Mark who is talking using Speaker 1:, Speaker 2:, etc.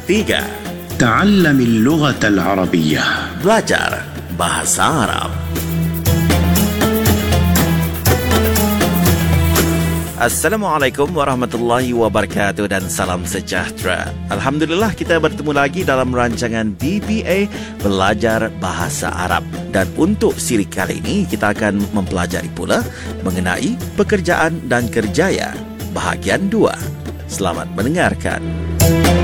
Speaker 1: 3.
Speaker 2: تعلم اللغة العربية.
Speaker 1: Belajar bahasa Arab. Assalamualaikum warahmatullahi wabarakatuh dan salam sejahtera. Alhamdulillah kita bertemu lagi dalam rancangan BBA Belajar Bahasa Arab. Dan untuk siri kali ini kita akan mempelajari pula mengenai pekerjaan dan kerjaya bahagian 2. Selamat mendengarkan.